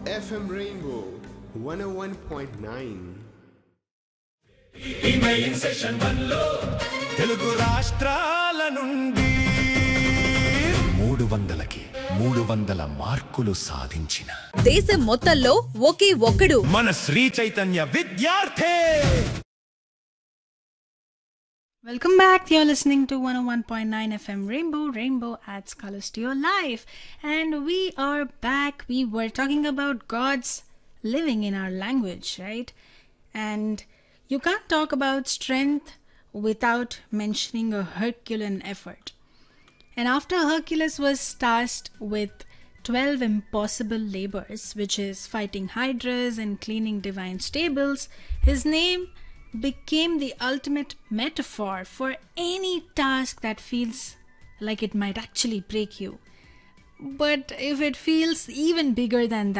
FM Rainbow 101.9. Telugu రాష్ట్రాల నుండి 300కి 300 మార్కులు సాధించిన దేశం మొత్తంలో ఒకే ఒక్కడు మన శ్రీ చైతన్య విద్యార్థి. Welcome back. You're listening to 101.9 FM Rainbow. Rainbow adds colors to your life. And we are back. We were talking about God's living in our language, right? And you can't talk about strength without mentioning a Herculean effort. And after Hercules was tasked with 12 impossible labors, which is fighting hydras and cleaning divine stables, his name became the ultimate metaphor for any task that feels like it might actually break you. But if it feels even bigger than that,